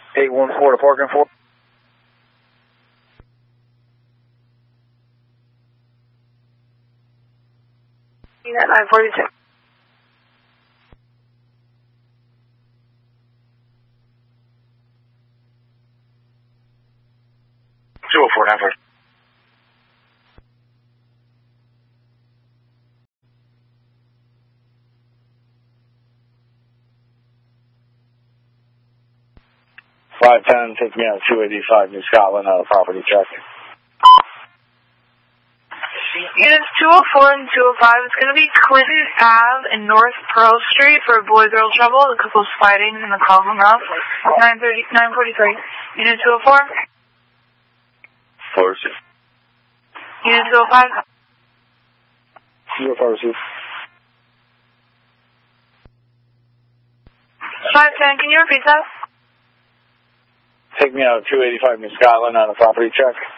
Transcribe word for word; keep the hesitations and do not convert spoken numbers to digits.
eight one four to parking for. nine forty-six. two oh four, nine four. five ten, take me out two eighty-five New Scotland, out of property check. Units two oh four and two oh five, it's going to be Clinton Ave and North Pearl Street for boy-girl trouble. The couple's fighting in the Calvin Route. nine thirty, nine forty-three. Unit two oh four. four six. Unit two oh five. Zero four six. five ten, can you repeat that? Take me out two eighty-five New Scotland, on a property check.